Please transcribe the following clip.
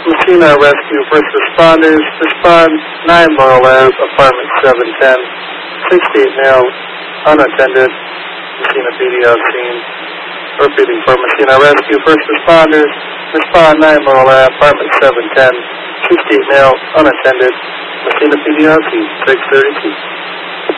Messina Rescue First Responders, respond 9 Laurel Ave, apartment 710. 68 male, unattended. Messina PD on scene. Repeating for Messina Rescue First Responders, respond 9 Laurel Ave, apartment 710. 68 male, unattended. Messina PD on scene, 632.